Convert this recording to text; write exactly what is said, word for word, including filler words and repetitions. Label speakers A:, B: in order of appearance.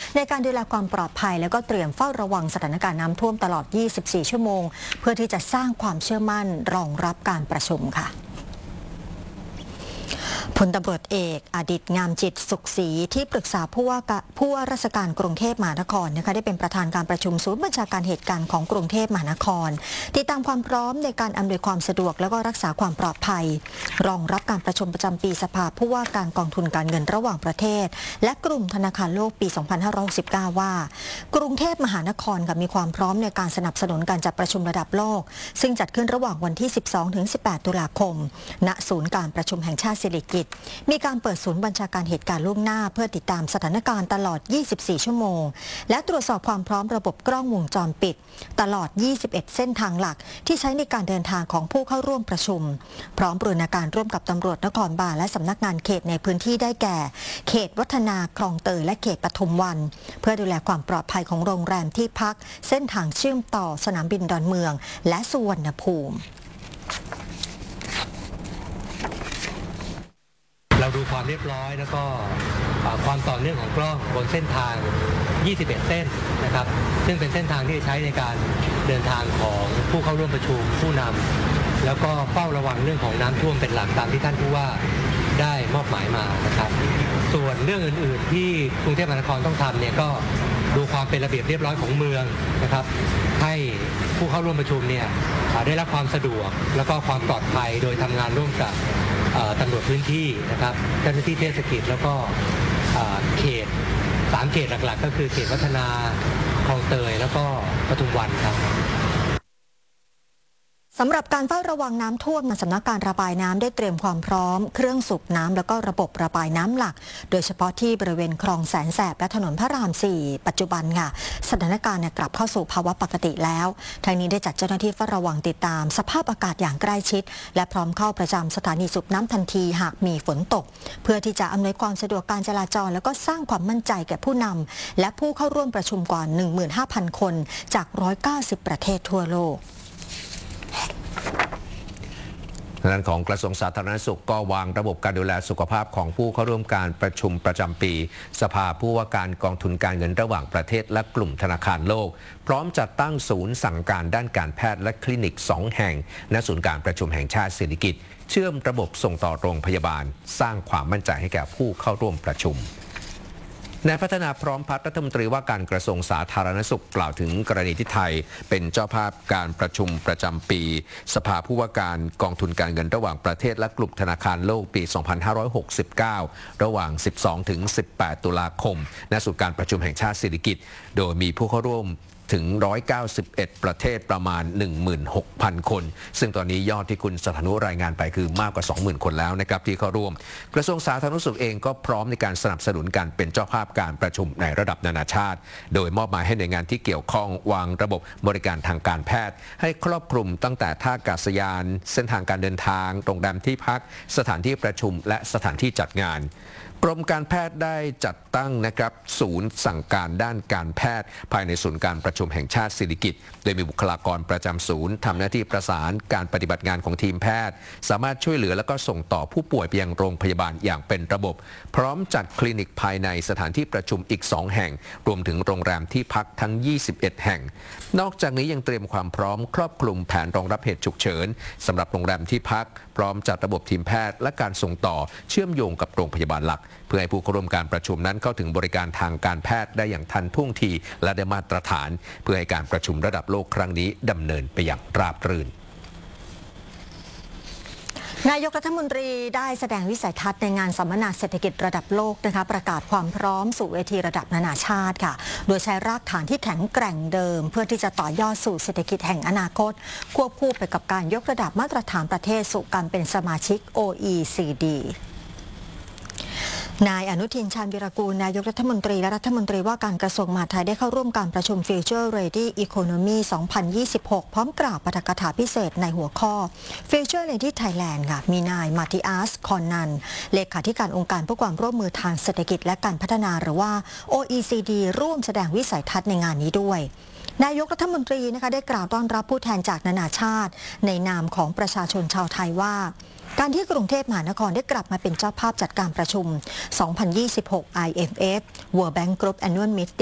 A: ในการดูแลความปลอดภัยและก็เตรียมเฝ้าระวังสถานการณ์น้ำท่วมตลอด ยี่สิบสี่ ชั่วโมงเพื่อที่จะสร้างความเชื่อมั่นรองรับการประชุมค่ะพลตำรวจเอกอดิษฐ์งามจิตสุขศรีที่ปรึกษาผู้ว่าผู้ว่าราชการกรุงเทพมหานครนะคะได้เป็นประธานการประชุมศูนย์บัญชาการเหตุการณ์ของกรุงเทพมหานครติดตามความพร้อมในการอำนวยความสะดวกและก็รักษาความปลอดภัยรองรับการประชุมประจำปีสภาผู้ว่าการกองทุนการเงินระหว่างประเทศและกลุ่มธนาคารโลกปี สองพันห้าร้อยหกสิบเก้า ว่ากรุงเทพมหานครมีความพร้อมในการสนับสนุนการจัดประชุมระดับโลกซึ่งจัดขึ้นระหว่างวันที่ สิบสองถึงสิบแปด ตุลาคมณศูนย์การประชุมแห่งชาติสิริกิติ์มีการเปิดศูนย์บัญชาการเหตุการณ์ล่วงหน้าเพื่อติดตามสถานการณ์ตลอด ยี่สิบสี่ ชั่วโมงและตรวจสอบความพร้อมระบบกล้องวงจรปิดตลอด ยี่สิบเอ็ด เส้นทางหลักที่ใช้ในการเดินทางของผู้เข้าร่วมประชุมพร้อมบูรณาการร่วมกับตำรวจนครบาลและสำนักงานเขตในพื้นที่ได้แก่เขตวัฒนาคลองเตยและเขตปทุมวันเพื่อดูแลความปลอดภัยของโรงแรมที่พักเส้นทางเชื่อมต่อสนามบินดอนเมืองและสุวรรณภูมิ
B: เราดูความเรียบร้อยแล้วก็ความต่อเนื่องของกล้องบนเส้นทาง ยี่สิบเอ็ด เส้นนะครับซึ่งเป็นเส้นทางที่ใช้ในการเดินทางของผู้เข้าร่วมประชุมผู้นำแล้วก็เฝ้าระวังเรื่องของน้ำท่วมเป็นหลักตามที่ท่านผู้ว่าได้มอบหมายมานะครับส่วนเรื่องอื่นๆที่กรุงเทพมหานครต้องทำเนี่ยก็ดูความเป็นระเบียบเรียบร้อยของเมืองนะครับให้ผู้เข้าร่วมประชุมเนี่ยได้รับความสะดวกแล้วก็ความปลอดภัยโดยทำงานร่วมกับตำรวจพื้นที่นะครับเจ้าหน้าที่เทศกิจแล้วก็เขตสามเขตหลักๆก็คือเขตวัฒนาคลองเตยแล้วก็ปทุมวันครับ
A: สำหรับการเฝ้าระวังน้ำท่วมสำนักการระบายน้ำได้เตรียมความพร้อมเครื่องสูบน้ำแล้วก็ระบบระบายน้ำหลักโดยเฉพาะที่บริเวณคลองแสนแสบและถนนพระราม สี่ ปัจจุบันค่ะสถานการณ์กลับเข้าสู่ภาวะปกติแล้วทางนี้ได้จัดเจ้าหน้าที่เฝ้าระวังติดตามสภาพอากาศอย่างใกล้ชิดและพร้อมเข้าประจำสถานีสูบน้ำทันทีหากมีฝนตกเพื่อที่จะอำนวยความสะดวกการจราจรแล้วก็สร้างความมั่นใจแก่ผู้นำและผู้เข้าร่วมประชุมกว่า หนึ่งหมื่นห้าพัน คนจากหนึ่งร้อยเก้าสิบประเทศทั่วโลก
C: ด้านของกระทรวงสาธารณสุขก็วางระบบการดูแลสุขภาพของผู้เข้าร่วมการประชุมประจำปีสภาผู้ว่าการกองทุนการเงินระหว่างประเทศและกลุ่มธนาคารโลกพร้อมจัดตั้งศูนย์สั่งการด้านการแพทย์และคลินิกสองแห่งณศูนย์การประชุมแห่งชาติสิริกิติ์เชื่อมระบบส่งต่อโรงพยาบาลสร้างความมั่นใจให้แก่ผู้เข้าร่วมประชุมนายพัฒนาพร้อมพัฒน์รัฐมนตรีว่าการกระทรวงสาธารณสุขกล่าวถึงกรณีที่ไทยเป็นเจ้าภาพการประชุมประจำปีสภาผู้ว่าการกองทุนการเงินระหว่างประเทศและกลุ่มธนาคารโลกปี สองพันห้าร้อยหกสิบเก้า ระหว่าง สิบสองถึงสิบแปด ตุลาคมณศูนย์การประชุมแห่งชาติสิริกิติ์โดยมีผู้เข้าร่วมถึงหนึ่งร้อยเก้าสิบเอ็ด ประเทศประมาณ หนึ่งหมื่นหกพัน คนซึ่งตอนนี้ยอดที่คุณสถานุรายงานไปคือมากกว่า สองหมื่น คนแล้วนะครับที่เข้าร่วมกระทรวงสาธารณสุขเองก็พร้อมในการสนับสนุนการเป็นเจ้าภาพการประชุมในระดับนานาชาติโดยมอบหมายให้หน่วยงานที่เกี่ยวข้องวางระบบบริการทางการแพทย์ให้ครอบคลุมตั้งแต่ท่าอากาศยานเส้นทางการเดินทางโรงแรมที่พักสถานที่ประชุมและสถานที่จัดงานกรมการแพทย์ได้จัดตั้งนะครับศูนย์สั่งการด้านการแพทย์ภายในศูนย์การประชุมแห่งชาติสิริกิติ์โดยมีบุคลากรประจำศูนย์ทำหน้าที่ประสานการปฏิบัติงานของทีมแพทย์สามารถช่วยเหลือและก็ส่งต่อผู้ป่วยไปยังโรงพยาบาลอย่างเป็นระบบพร้อมจัดคลินิกภายในสถานที่ประชุมอีกสองแห่งรวมถึงโรงแรมที่พักทั้งยี่สิบเอ็ดแห่งนอกจากนี้ยังเตรียมความพร้อมครอบคลุมแผนรองรับเหตุฉุกเฉินสำหรับโรงแรมที่พักพร้อมจัดระบบทีมแพทย์และการส่งต่อเชื่อมโยงกับโรงพยาบาลหลักเพื่อให้ผู้เข้าร่วมการประชุมนั้นเข้าถึงบริการทางการแพทย์ได้อย่างทันท่วงทีและได้มาตรฐานเพื่อให้การประชุมระดับโลกครั้งนี้ดำเนินไปอย่างราบรื่น
A: นายกรัฐมนตรีได้แสดงวิสัยทัศน์ในงานสัมมนาเศรษฐกิจระดับโลกนะคะประกาศความพร้อมสู่เวทีระดับนานาชาติค่ะโดยใช้รากฐานที่แข็งแกร่งเดิมเพื่อที่จะต่อยอดสู่เศรษฐกิจแห่งอนาคตควบคู่ไปกับการยกระดับมาตรฐานประเทศสู่การเป็นสมาชิก โอ อี ซี ดี นายอนุทิน ชาญวีรกูลนายกรัฐมนตรีและรัฐมนตรีว่าการกระทรวงมหาดไทยได้เข้าร่วมการประชุม Future Ready Economy สองพันยี่สิบหก พร้อมกล่าวปาฐกถาพิเศษในหัวข้อ Future Ready Thailand ค่ะมีนายมาติอัส คอนนันเลขาธิการองค์การเพื่อความร่วมมือทางเศรษฐกิจและการพัฒนาหรือว่า โอ อี ซี ดี ร่วมแสดงวิสัยทัศน์ในงานนี้ด้วยนายกรัฐมนตรีนะคะได้กล่าวต้อนรับผู้แทนจากนานาชาติในนามของประชาชนชาวไทยว่าการที่กรุงเทพมหานครได้กลับมาเป็นเจ้าภาพจัดการประชุม สองพันยี่สิบหก ไอ เอ็ม เอฟ World Bank Group Annual Meeting